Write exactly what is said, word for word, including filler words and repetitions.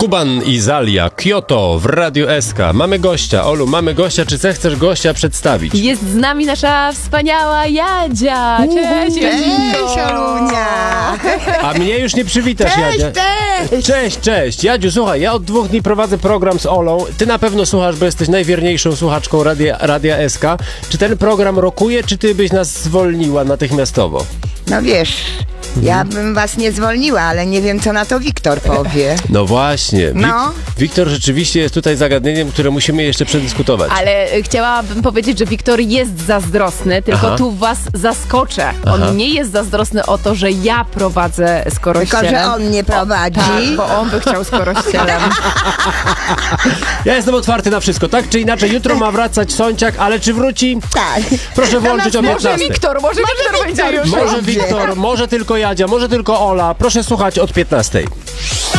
Kuban i Zalia, Kyoto w Radiu S K. Mamy gościa. Olu, mamy gościa. Czy chcesz gościa przedstawić? Jest z nami nasza wspaniała Jadzia. Cześć, Jadzinko. Cześć, Olunia. A mnie już nie przywitasz, Cześć, Jadzia. cześć. Cześć, cześć. Jadziu, słuchaj, ja od dwóch dni prowadzę program z Olą. Ty na pewno słuchasz, bo jesteś najwierniejszą słuchaczką Radia, Radia S K. Czy ten program rokuje, czy ty byś nas zwolniła natychmiastowo? No wiesz, ja bym was nie zwolniła, ale nie wiem, co na to Wiktor powie. No właśnie. Wik- No. Wiktor rzeczywiście jest tutaj zagadnieniem, które musimy jeszcze przedyskutować. Ale y, chciałabym powiedzieć, że Wiktor jest zazdrosny, tylko Aha. tu was zaskoczę. Aha. On nie jest zazdrosny o to, że ja prowadzę z Korościelem. Tylko, że on nie prowadzi. Tak, bo on by chciał z Korościelem. Ja jestem otwarty na wszystko, tak czy inaczej. Jutro ma wracać Sąciak, ale czy wróci? Tak. Proszę włączyć o Może piętnastej. Wiktor, może Wiktor będzie już. Może Wiktor, może tylko Jadzia, może tylko Ola. Proszę słuchać od piętnastej.